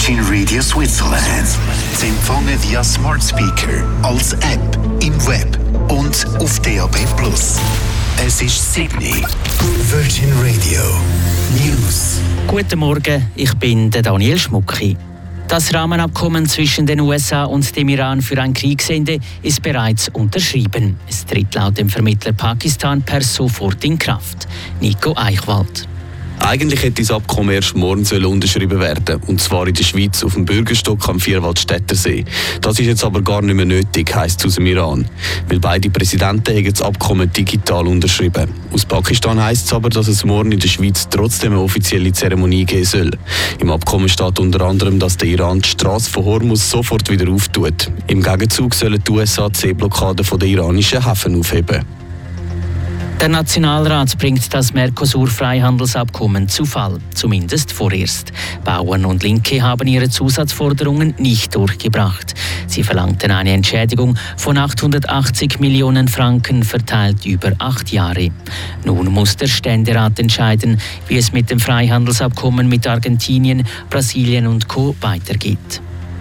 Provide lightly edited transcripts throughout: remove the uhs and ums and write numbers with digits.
Virgin Radio Switzerland. Sie empfangen via Smart Speaker, als App, im Web und auf DAB+. Es ist Sydney. Virgin Radio News. Guten Morgen, ich bin der Daniel Schmucki. Das Rahmenabkommen zwischen den USA und dem Iran für ein Kriegsende ist bereits unterschrieben. Es tritt laut dem Vermittler Pakistan per sofort in Kraft. Nico Eichwald. Eigentlich hätte das Abkommen erst morgen unterschrieben werden, und zwar in der Schweiz auf dem Bürgerstock am Vierwaldstättersee. Das ist jetzt aber gar nicht mehr nötig, heisst es aus dem Iran. Weil beide Präsidenten haben das Abkommen digital unterschrieben. Aus Pakistan heisst es aber, dass es morgen in der Schweiz trotzdem eine offizielle Zeremonie geben soll. Im Abkommen steht unter anderem, dass der Iran die Straße von Hormuz sofort wieder auftut. Im Gegenzug sollen die USA die Seeblockaden der iranischen Häfen aufheben. Der Nationalrat bringt das Mercosur-Freihandelsabkommen zu Fall, zumindest vorerst. Bauern und Linke haben ihre Zusatzforderungen nicht durchgebracht. Sie verlangten eine Entschädigung von 880 Millionen Franken verteilt über 8 Jahre. Nun muss der Ständerat entscheiden, wie es mit dem Freihandelsabkommen mit Argentinien, Brasilien und Co. weitergeht.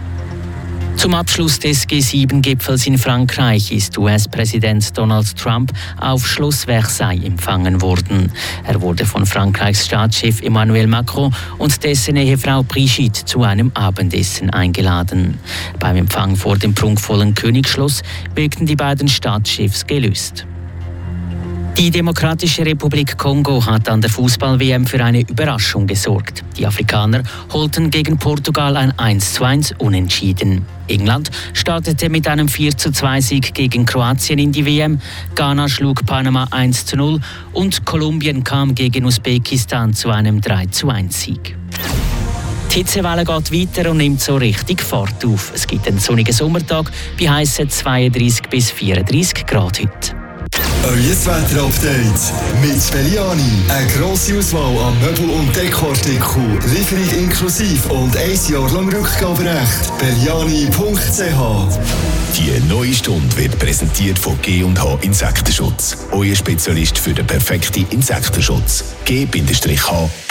Zum Abschluss des G7-Gipfels in Frankreich ist US-Präsident Donald Trump auf Schloss Versailles empfangen worden. Er wurde von Frankreichs Staatschef Emmanuel Macron und dessen Ehefrau Brigitte zu einem Abendessen eingeladen. Beim Empfang vor dem prunkvollen Königsschloss wirkten die beiden Staatschefs gelöst. Die Demokratische Republik Kongo hat an der Fußball-WM für eine Überraschung gesorgt. Die Afrikaner holten gegen Portugal ein 1:1 Unentschieden. England startete mit einem 4:2-Sieg gegen Kroatien in die WM, Ghana schlug Panama 1:0 und Kolumbien kam gegen Usbekistan zu einem 3:1-Sieg. Die Hitzewelle geht weiter und nimmt so richtig Fahrt auf. Es gibt einen sonnigen Sommertag bei heissen 32 bis 34 Grad heute. Euer Wetter-Update mit Belliani. Eine grosse Auswahl an Möbel- und Dekoartikeln, Lieferung inklusive und 1 Jahr lang Rückgaberecht. Belliani.ch. Die neue Stunde wird präsentiert von G&H Insektenschutz. Euer Spezialist für den perfekten Insektenschutz. G-H.ch.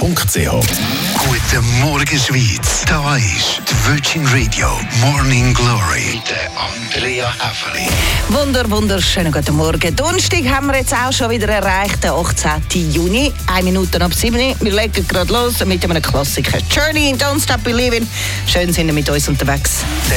Guten Morgen, Schweiz. Da ist die Virgin Radio Morning Glory mit Andrea Häfeli. Wunderschönen guten Morgen. Donnerstag haben wir jetzt auch schon wieder erreicht, den 18. Juni. 1 Minute ab 7. Wir legen gerade los mit einem Klassiker. Journey, Don't Stop Believing. Schön sind wir mit uns unterwegs.